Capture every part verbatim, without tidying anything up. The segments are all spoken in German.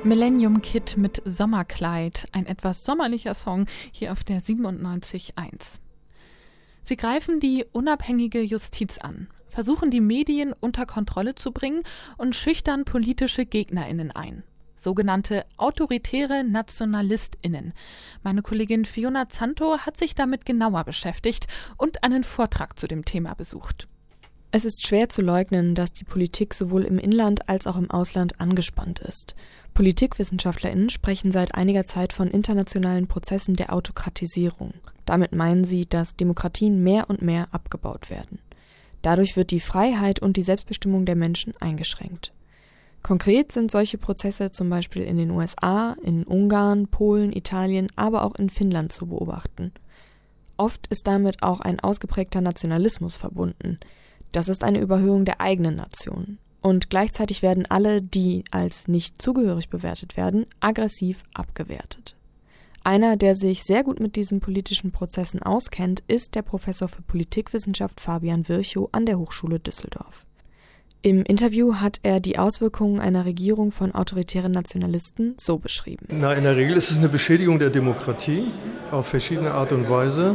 Millennium Kid mit Sommerkleid, ein etwas sommerlicher Song hier auf der siebenundneunzig Komma eins. Sie greifen die unabhängige Justiz an, versuchen die Medien unter Kontrolle zu bringen und schüchtern politische GegnerInnen ein. Sogenannte autoritäre NationalistInnen. Meine Kollegin Fiona Zanto hat sich damit genauer beschäftigt und einen Vortrag zu dem Thema besucht. Es ist schwer zu leugnen, dass die Politik sowohl im Inland als auch im Ausland angespannt ist. PolitikwissenschaftlerInnen sprechen seit einiger Zeit von internationalen Prozessen der Autokratisierung. Damit meinen sie, dass Demokratien mehr und mehr abgebaut werden. Dadurch wird die Freiheit und die Selbstbestimmung der Menschen eingeschränkt. Konkret sind solche Prozesse zum Beispiel in den U S A, in Ungarn, Polen, Italien, aber auch in Finnland zu beobachten. Oft ist damit auch ein ausgeprägter Nationalismus verbunden. Das ist eine Überhöhung der eigenen Nation. Und gleichzeitig werden alle, die als nicht zugehörig bewertet werden, aggressiv abgewertet. Einer, der sich sehr gut mit diesen politischen Prozessen auskennt, ist der Professor für Politikwissenschaft Fabian Virchow an der Hochschule Düsseldorf. Im Interview hat er die Auswirkungen einer Regierung von autoritären Nationalisten so beschrieben. Na, in der Regel ist es eine Beschädigung der Demokratie auf verschiedene Art und Weise,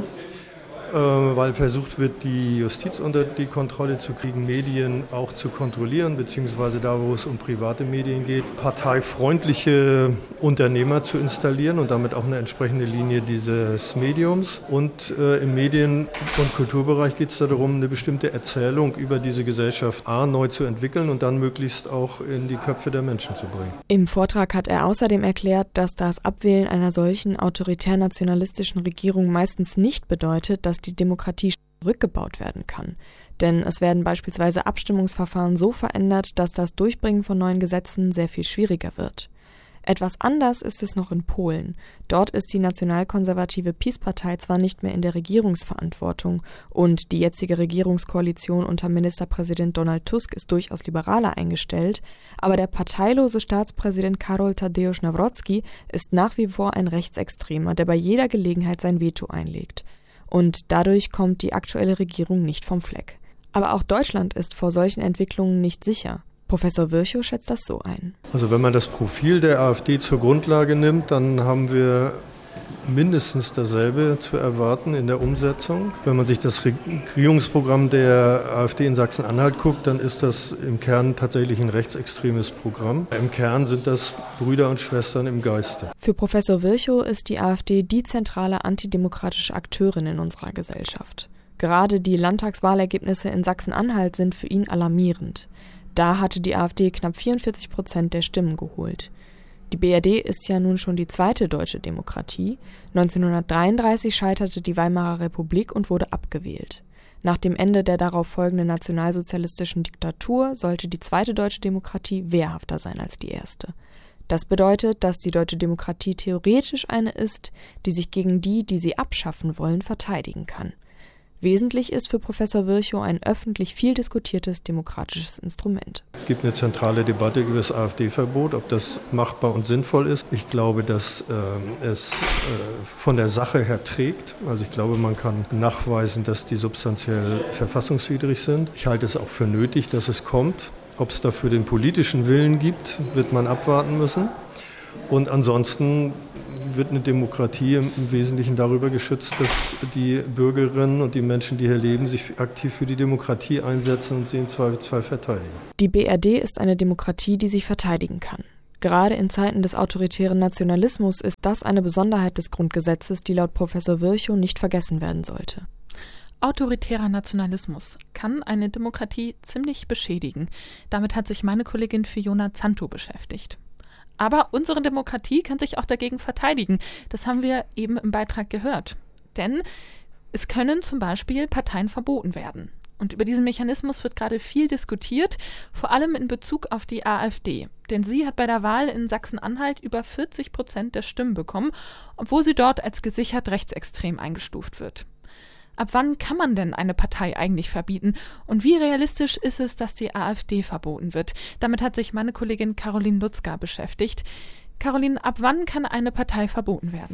weil versucht wird, die Justiz unter die Kontrolle zu kriegen, Medien auch zu kontrollieren, beziehungsweise da, wo es um private Medien geht, parteifreundliche Unternehmer zu installieren und damit auch eine entsprechende Linie dieses Mediums. Und äh, im Medien- und Kulturbereich geht es darum, eine bestimmte Erzählung über diese Gesellschaft A neu zu entwickeln und dann möglichst auch in die Köpfe der Menschen zu bringen. Im Vortrag hat er außerdem erklärt, dass das Abwählen einer solchen autoritär-nationalistischen Regierung meistens nicht bedeutet, dass die Demokratie rückgebaut werden kann. Denn es werden beispielsweise Abstimmungsverfahren so verändert, dass das Durchbringen von neuen Gesetzen sehr viel schwieriger wird. Etwas anders ist es noch in Polen. Dort ist die nationalkonservative PiS-Partei zwar nicht mehr in der Regierungsverantwortung und die jetzige Regierungskoalition unter Ministerpräsident Donald Tusk ist durchaus liberaler eingestellt, aber der parteilose Staatspräsident Karol Tadeusz Nawrocki ist nach wie vor ein Rechtsextremer, der bei jeder Gelegenheit sein Veto einlegt. Und dadurch kommt die aktuelle Regierung nicht vom Fleck. Aber auch Deutschland ist vor solchen Entwicklungen nicht sicher. Professor Virchow schätzt das so ein. Also wenn man das Profil der AfD zur Grundlage nimmt, dann haben wir mindestens dasselbe zu erwarten in der Umsetzung. Wenn man sich das Regierungsprogramm der AfD in Sachsen-Anhalt guckt, dann ist das im Kern tatsächlich ein rechtsextremes Programm. Im Kern sind das Brüder und Schwestern im Geiste. Für Professor Virchow ist die AfD die zentrale antidemokratische Akteurin in unserer Gesellschaft. Gerade die Landtagswahlergebnisse in Sachsen-Anhalt sind für ihn alarmierend. Da hatte die AfD knapp vierundvierzig Prozent der Stimmen geholt. Die B R D ist ja nun schon die zweite deutsche Demokratie. neunzehnhundertdreiunddreißig scheiterte die Weimarer Republik und wurde abgewählt. Nach dem Ende der darauf folgenden nationalsozialistischen Diktatur sollte die zweite deutsche Demokratie wehrhafter sein als die erste. Das bedeutet, dass die deutsche Demokratie theoretisch eine ist, die sich gegen die, die sie abschaffen wollen, verteidigen kann. Wesentlich ist für Professor Virchow ein öffentlich viel diskutiertes demokratisches Instrument. Es gibt eine zentrale Debatte über das AfD-Verbot, ob das machbar und sinnvoll ist. Ich glaube, dass äh, es äh, von der Sache her trägt. Also ich glaube, man kann nachweisen, dass die substanziell verfassungswidrig sind. Ich halte es auch für nötig, dass es kommt. Ob es dafür den politischen Willen gibt, wird man abwarten müssen. Und ansonsten wird eine Demokratie im Wesentlichen darüber geschützt, dass die Bürgerinnen und die Menschen, die hier leben, sich aktiv für die Demokratie einsetzen und sie im Zweifelsfall verteidigen. Die B R D ist eine Demokratie, die sich verteidigen kann. Gerade in Zeiten des autoritären Nationalismus ist das eine Besonderheit des Grundgesetzes, die laut Professor Virchow nicht vergessen werden sollte. Autoritärer Nationalismus kann eine Demokratie ziemlich beschädigen. Damit hat sich meine Kollegin Fiona Zanto beschäftigt. Aber unsere Demokratie kann sich auch dagegen verteidigen. Das haben wir eben im Beitrag gehört. Denn es können zum Beispiel Parteien verboten werden. Und über diesen Mechanismus wird gerade viel diskutiert, vor allem in Bezug auf die AfD. Denn sie hat bei der Wahl in Sachsen-Anhalt über vierzig Prozent der Stimmen bekommen, obwohl sie dort als gesichert rechtsextrem eingestuft wird. Ab wann kann man denn eine Partei eigentlich verbieten? Und wie realistisch ist es, dass die AfD verboten wird? Damit hat sich meine Kollegin Caroline Lutzka beschäftigt. Caroline, ab wann kann eine Partei verboten werden?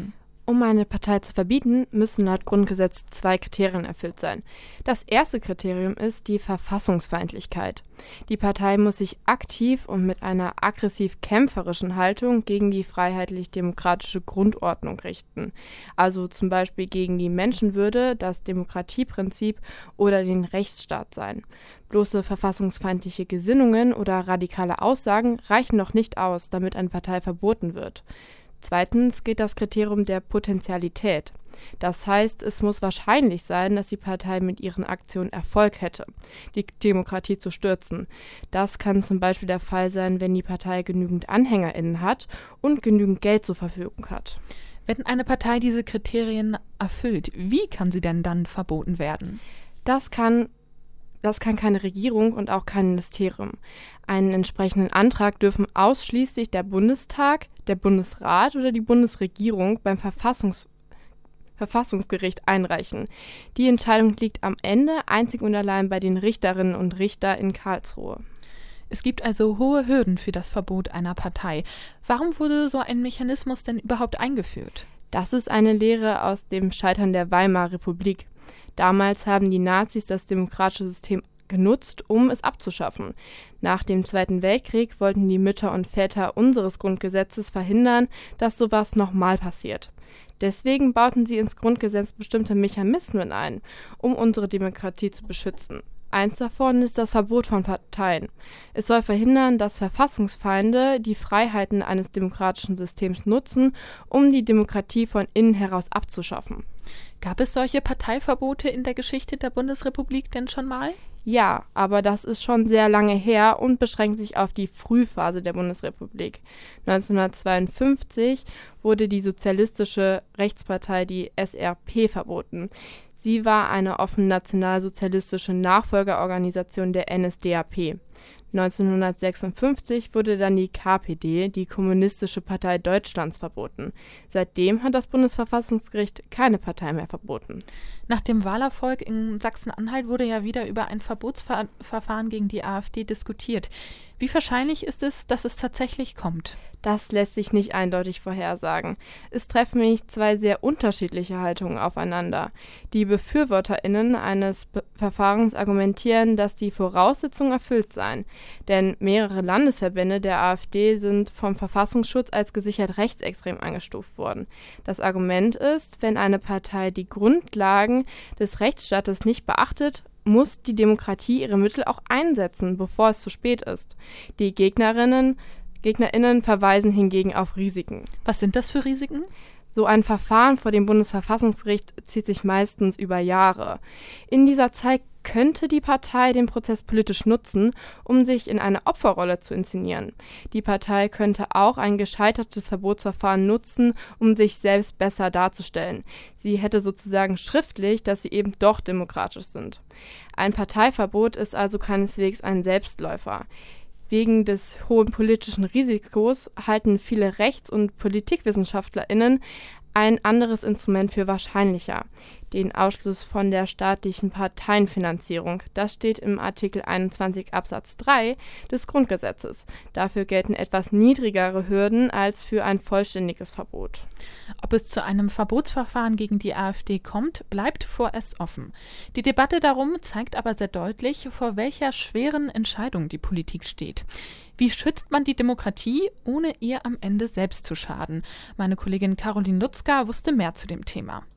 Um eine Partei zu verbieten, müssen laut Grundgesetz zwei Kriterien erfüllt sein. Das erste Kriterium ist die Verfassungsfeindlichkeit. Die Partei muss sich aktiv und mit einer aggressiv-kämpferischen Haltung gegen die freiheitlich-demokratische Grundordnung richten, also zum Beispiel gegen die Menschenwürde, das Demokratieprinzip oder den Rechtsstaat sein. Bloße verfassungsfeindliche Gesinnungen oder radikale Aussagen reichen noch nicht aus, damit eine Partei verboten wird. Zweitens gilt das Kriterium der Potentialität. Das heißt, es muss wahrscheinlich sein, dass die Partei mit ihren Aktionen Erfolg hätte, die Demokratie zu stürzen. Das kann zum Beispiel der Fall sein, wenn die Partei genügend AnhängerInnen hat und genügend Geld zur Verfügung hat. Wenn eine Partei diese Kriterien erfüllt, wie kann sie denn dann verboten werden? Das kann Das kann keine Regierung und auch kein Ministerium. Einen entsprechenden Antrag dürfen ausschließlich der Bundestag, der Bundesrat oder die Bundesregierung beim Verfassungs- Verfassungsgericht einreichen. Die Entscheidung liegt am Ende einzig und allein bei den Richterinnen und Richtern in Karlsruhe. Es gibt also hohe Hürden für das Verbot einer Partei. Warum wurde so ein Mechanismus denn überhaupt eingeführt? Das ist eine Lehre aus dem Scheitern der Weimarer Republik. Damals haben die Nazis das demokratische System genutzt, um es abzuschaffen. Nach dem Zweiten Weltkrieg wollten die Mütter und Väter unseres Grundgesetzes verhindern, dass sowas nochmal passiert. Deswegen bauten sie ins Grundgesetz bestimmte Mechanismen ein, um unsere Demokratie zu beschützen. Eins davon ist das Verbot von Parteien. Es soll verhindern, dass Verfassungsfeinde die Freiheiten eines demokratischen Systems nutzen, um die Demokratie von innen heraus abzuschaffen. Gab es solche Parteiverbote in der Geschichte der Bundesrepublik denn schon mal? Ja, aber das ist schon sehr lange her und beschränkt sich auf die Frühphase der Bundesrepublik. neunzehnhundertzweiundfünfzig wurde die sozialistische Rechtspartei, die S R P, verboten. Sie war eine offen nationalsozialistische Nachfolgerorganisation der N S D A P. neunzehnhundertsechsundfünfzig wurde dann die K P D, die Kommunistische Partei Deutschlands, verboten. Seitdem hat das Bundesverfassungsgericht keine Partei mehr verboten. Nach dem Wahlerfolg in Sachsen-Anhalt wurde ja wieder über ein Verbotsverfahren gegen die AfD diskutiert. Wie wahrscheinlich ist es, dass es tatsächlich kommt? Das lässt sich nicht eindeutig vorhersagen. Es treffen nämlich zwei sehr unterschiedliche Haltungen aufeinander. Die BefürworterInnen eines Be- Verfahrens argumentieren, dass die Voraussetzungen erfüllt seien. Denn mehrere Landesverbände der AfD sind vom Verfassungsschutz als gesichert rechtsextrem eingestuft worden. Das Argument ist, wenn eine Partei die Grundlagen des Rechtsstaates nicht beachtet, muss die Demokratie ihre Mittel auch einsetzen, bevor es zu spät ist. Die Gegnerinnen, GegnerInnen verweisen hingegen auf Risiken. Was sind das für Risiken? So ein Verfahren vor dem Bundesverfassungsgericht zieht sich meistens über Jahre. In dieser Zeit könnte die Partei den Prozess politisch nutzen, um sich in eine Opferrolle zu inszenieren. Die Partei könnte auch ein gescheitertes Verbotsverfahren nutzen, um sich selbst besser darzustellen. Sie hätte sozusagen schriftlich, dass sie eben doch demokratisch sind. Ein Parteiverbot ist also keineswegs ein Selbstläufer. Wegen des hohen politischen Risikos halten viele Rechts- und PolitikwissenschaftlerInnen ein anderes Instrument für wahrscheinlicher, den Ausschluss von der staatlichen Parteienfinanzierung. Das steht im Artikel einundzwanzig Absatz drei des Grundgesetzes. Dafür gelten etwas niedrigere Hürden als für ein vollständiges Verbot. Ob es zu einem Verbotsverfahren gegen die AfD kommt, bleibt vorerst offen. Die Debatte darum zeigt aber sehr deutlich, vor welcher schweren Entscheidung die Politik steht. Wie schützt man die Demokratie, ohne ihr am Ende selbst zu schaden? Meine Kollegin Caroline Lutzka wusste mehr zu dem Thema.